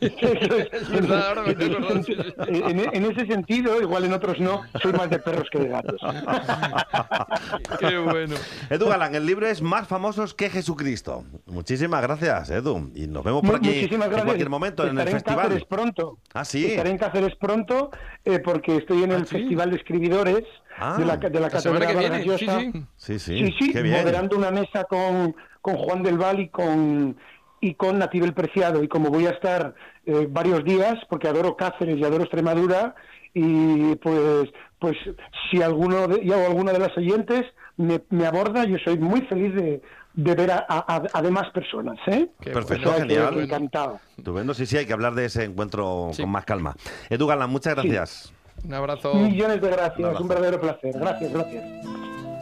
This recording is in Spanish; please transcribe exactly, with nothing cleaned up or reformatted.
Es verdad, ahora me he acordado, sí, sí. En, en ese sentido, igual en otros no, soy más de perros que de gatos. Qué bueno. Edu Galán, el libro es Más famosos que Jesucristo. Muchísimas gracias, Edu. Y nos vemos por Mu- aquí Muchísimas gracias. en cualquier momento en el Estaré en festival. Cáceres pronto. Ah, sí. Estaré en Cáceres pronto eh, porque estoy en Ah, el sí. Festival de Escribidores Ah, de la, de la La semana Cátedra que Vargas viene, sí, Llosa. sí. Sí, sí, Sí, sí, qué bien. moderando una mesa con, con Juan del Val y con y con Natibel Preciado. Y como voy a estar eh, varios días, porque adoro Cáceres y adoro Extremadura, y pues pues si alguno de, o alguna de las oyentes me, me aborda, yo soy muy feliz de, de ver a, a, a demás personas, ¿eh? Qué Perfecto, O sea, que genial. encantado. Estupendo, sí, sí, hay que hablar de ese encuentro Sí. con más calma. Edu Galán, muchas gracias. Un abrazo. Millones de gracias, Un abrazo. un verdadero placer. Gracias, gracias.